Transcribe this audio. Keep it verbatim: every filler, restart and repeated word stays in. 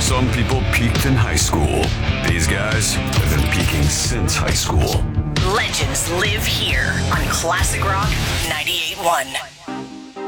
Some people peaked in high school. These guys have been peaking since high school. Legends live here on Classic Rock ninety-eight point one.